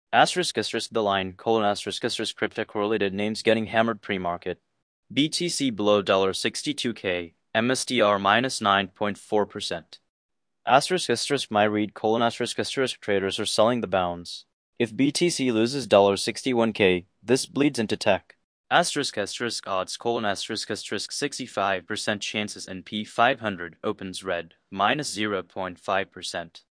The line, crypto correlated names getting hammered pre-market. BTC below $62K, MSTR minus 9.4%. My read: traders are selling the bounds. If BTC loses $61K, this bleeds into tech. Odds: 65% chances. NP 500 opens red, minus 0.5%.